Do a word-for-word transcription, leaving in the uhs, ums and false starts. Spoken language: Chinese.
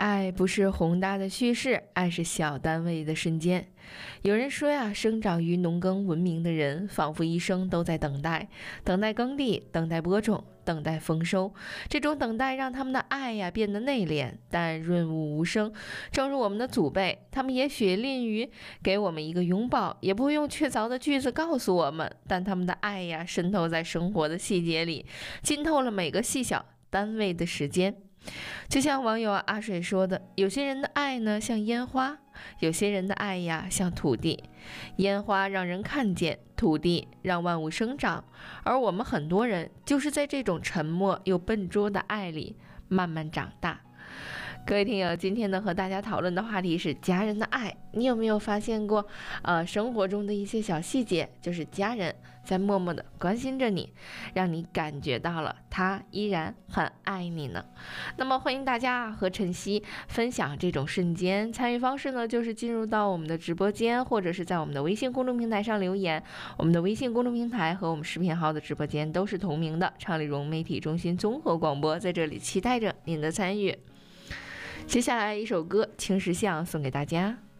爱不是宏大的叙事，爱是小单位的瞬间。有人说呀，生长于农耕文明的人，仿佛一生都在等待，等待耕地，等待播种，等待丰收。这种等待让他们的爱呀变得内敛，但润物无声。正如我们的祖辈，他们也血淋于给我们一个拥抱，也不会用确凿的句子告诉我们，但他们的爱呀渗透在生活的细节里，浸透了每个细小单位的时间。就像网友阿水说的，有些人的爱呢像烟花，有些人的爱呀像土地。烟花让人看见，土地让万物生长，而我们很多人就是在这种沉默又笨拙的爱里慢慢长大。各位听友，今天呢和大家讨论的话题是家人的爱。你有没有发现过呃，生活中的一些小细节，就是家人在默默的关心着你，让你感觉到了他依然很爱你呢？那么欢迎大家和晨曦分享这种瞬间，参与方式呢就是进入到我们的直播间，或者是在我们的微信公众平台上留言。我们的微信公众平台和我们视频号的直播间都是同名的，畅理融媒体中心综合广播，在这里期待着您的参与。接下来一首歌《青石巷》送给大家。